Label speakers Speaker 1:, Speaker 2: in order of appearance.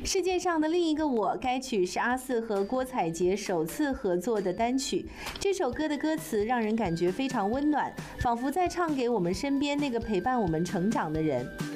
Speaker 1: 世界上的另一个我，该曲是阿肆和郭采洁首次合作的单曲。这首歌的歌词让人感觉非常温暖，仿佛在唱给我们身边那个陪伴我们成长的人。